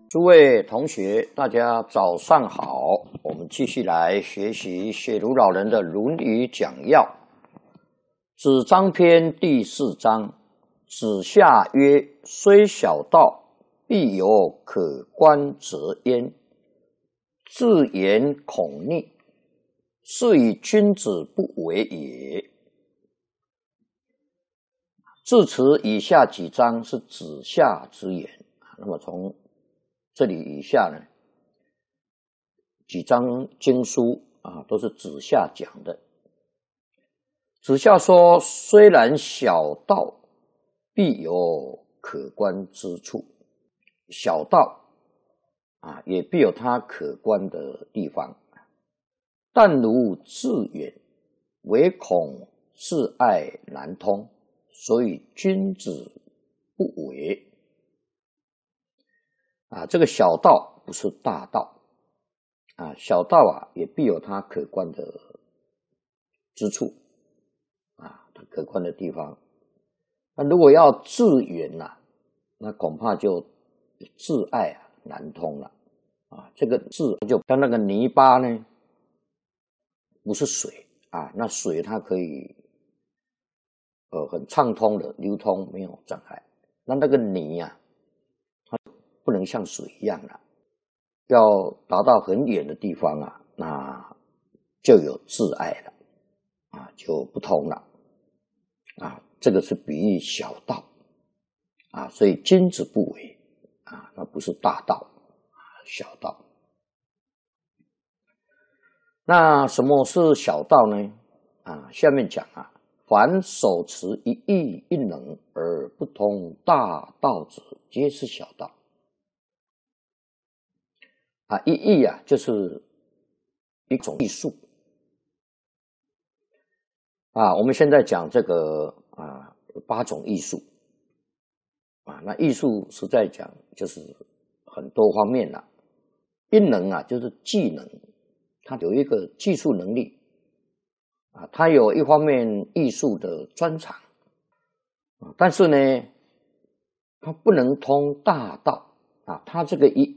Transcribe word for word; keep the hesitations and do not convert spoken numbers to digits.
诸位同学，大家早上好。我们继续来学习写鲁老人的《论语讲要》。子张篇第四章，子夏曰：“虽小道，必有可观则焉。自言恐逆，是以君子不为也。”至此以下几章是子夏之言。那么从这里以下呢，几章经书啊，都是子夏讲的。子夏说：“虽然小道，必有可观之处。小道啊，也必有它可观的地方。但如自远，唯恐自爱难通，所以君子不为。”啊，这个小道不是大道啊，小道啊也必有它可观的之处啊，它可观的地方。那如果要自远呐、啊，那恐怕就自爱啊难通了啊。这个自就像那个泥巴呢，不是水啊，那水它可以呃很畅通的流通，没有障碍。那那个泥啊，不能像水一样了，要达到很远的地方啊，那就有自爱了啊，就不同了啊。这个是比喻小道啊，所以君子不为啊，那不是大道啊，小道。那什么是小道呢？啊，下面讲啊，凡手持一义一能而不通大道者，皆是小道。啊，一艺啊，就是一种艺术啊。我们现在讲这个啊，有八种艺术啊。那艺术实在讲就是很多方面啦。一能啊，就是技能，它有一个技术能力啊，它有一方面艺术的专长啊，但是呢，它不能通大道啊。它这个一